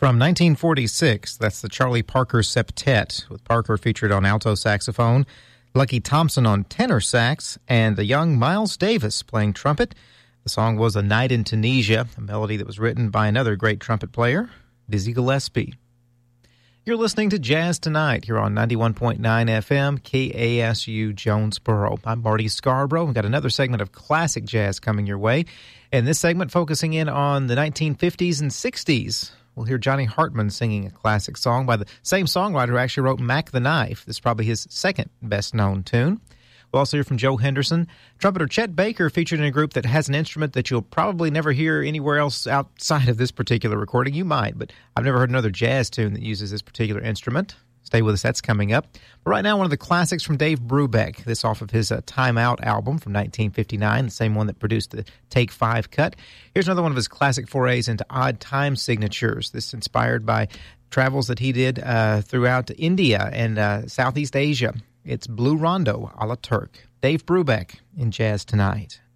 From 1946, that's the Charlie Parker Septet, with Parker featured on alto saxophone, Lucky Thompson on tenor sax, and the young Miles Davis playing trumpet. The song was A Night in Tunisia, a melody that was written by another great trumpet player, Dizzy Gillespie. You're listening to Jazz Tonight here on 91.9 FM, KASU Jonesboro. I'm Marty Scarborough. We've got another segment of classic jazz coming your way. And this segment focusing in on the 1950s and 60s. We'll hear Johnny Hartman singing a classic song by the same songwriter who actually wrote Mac the Knife. This is probably his second best-known tune. We'll also hear from Joe Henderson. Trumpeter Chet Baker featured in a group that has an instrument that you'll probably never hear anywhere else outside of this particular recording. You might, but I've never heard another jazz tune that uses this particular instrument. Stay with us, that's coming up. But right now, one of the classics from Dave Brubeck, this off of his Time Out album from 1959, the same one that produced the Take 5 cut. Here's another one of his classic forays into odd time signatures. This inspired by travels that he did throughout India and Southeast Asia. It's Blue Rondo a la Turk. Dave Brubeck in Jazz Tonight.